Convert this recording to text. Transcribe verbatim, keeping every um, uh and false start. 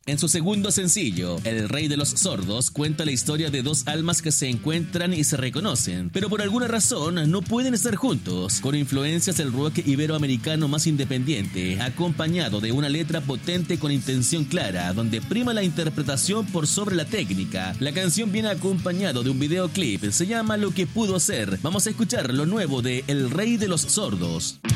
En su segundo sencillo, El Rey de los Sordos, cuenta la historia de dos almas que se encuentran y se reconocen, pero por alguna razón no pueden estar juntos, con influencias del rock iberoamericano más independiente, acompañado de una letra potente con intención clara, donde prima la interpretación por sobre la técnica. La canción viene acompañado de un videoclip, se llama Lo que pudo ser. Vamos a escuchar lo nuevo de El Rey de los Sordos.